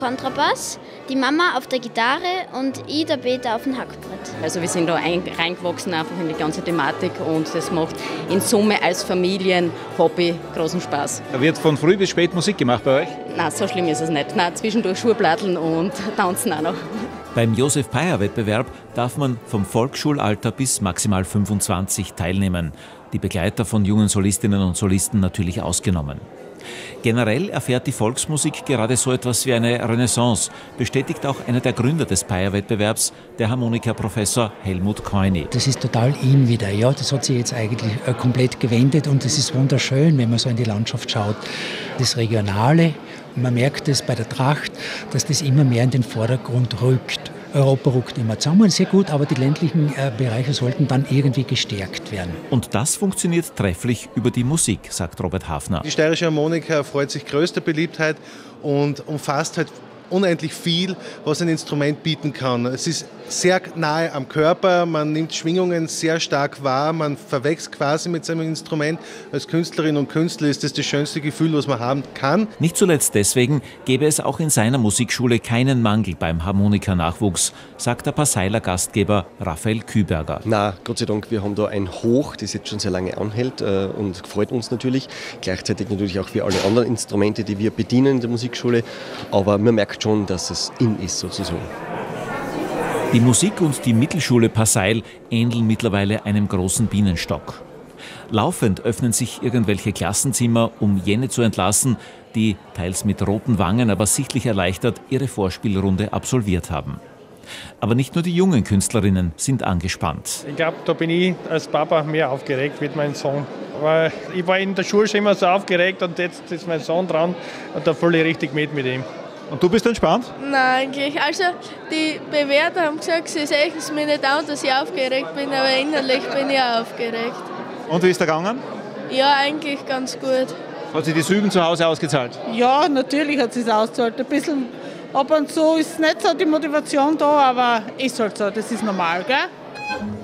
Kontrabass, die Mama auf der Gitarre und ich, der Peter, auf dem Hackbrett. Also wir sind da reingewachsen einfach in die ganze Thematik und das macht in Summe als Familien-Hobby großen Spaß. Wird von früh bis spät Musik gemacht bei euch? Nein, so schlimm ist es nicht. Nein, zwischendurch Schuhplatteln und tanzen auch noch. Beim Josef-Peier-Wettbewerb darf man vom Volksschulalter bis maximal 25 teilnehmen. Die Begleiter von jungen Solistinnen und Solisten natürlich ausgenommen. Generell erfährt die Volksmusik gerade so etwas wie eine Renaissance, bestätigt auch einer der Gründer des Peier-Wettbewerbs, der Harmonikaprofessor Helmut Keuni. Das ist total in wieder, ja, das hat sich jetzt eigentlich komplett gewendet und es ist wunderschön, wenn man so in die Landschaft schaut. Das Regionale, man merkt es bei der Tracht, dass das immer mehr in den Vordergrund rückt. Europa rückt immer zusammen, sehr gut, aber die ländlichen Bereiche sollten dann irgendwie gestärkt werden. Und das funktioniert trefflich über die Musik, sagt Robert Hafner. Die steirische Harmonika erfreut sich größter Beliebtheit und umfasst halt unendlich viel, was ein Instrument bieten kann. Es ist sehr nahe am Körper, man nimmt Schwingungen sehr stark wahr, man verwächst quasi mit seinem Instrument. Als Künstlerin und Künstler ist das schönste Gefühl, was man haben kann. Nicht zuletzt deswegen gäbe es auch in seiner Musikschule keinen Mangel beim Harmonika-Nachwuchs, sagt der Passeiler Gastgeber Raphael Küberger. Na, Gott sei Dank, wir haben da ein Hoch, das jetzt schon sehr lange anhält und freut uns natürlich. Gleichzeitig natürlich auch für alle anderen Instrumente, die wir bedienen in der Musikschule. Aber man merkt schon, dass es in ist sozusagen. Die Musik und die Mittelschule Passeil ähneln mittlerweile einem großen Bienenstock. Laufend öffnen sich irgendwelche Klassenzimmer, um jene zu entlassen, die, teils mit roten Wangen, aber sichtlich erleichtert, ihre Vorspielrunde absolviert haben. Aber nicht nur die jungen Künstlerinnen sind angespannt. Ich glaube, da bin ich als Papa mehr aufgeregt mit meinem Sohn. Weil ich war in der Schule schon immer so aufgeregt und jetzt ist mein Sohn dran und da fühle ich richtig mit ihm. Und du bist entspannt? Nein, eigentlich. Also die Bewerter haben gesagt, sie sehen es mir nicht an, dass ich aufgeregt bin, aber innerlich bin ich auch aufgeregt. Und wie ist der gegangen? Ja, eigentlich ganz gut. Hat sich das Üben zu Hause ausgezahlt? Ja, natürlich hat es sich ausgezahlt. Ein bisschen ab und zu ist nicht so die Motivation da, aber ist halt so, das ist normal, gell?